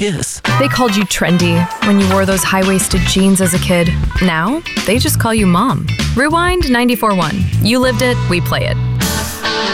kiss. They called you trendy when you wore those high-waisted jeans as a kid. Now, they just call you Mom. Rewind 94.1. You lived it, we play it.